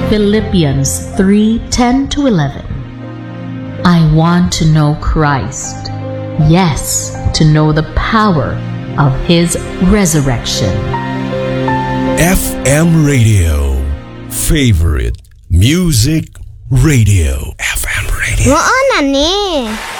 Philippians 3:10-11. I want to know Christ. Yes, to know the power of His resurrection. FM Radio. Favorite Music Radio. FM Radio. Ano ni?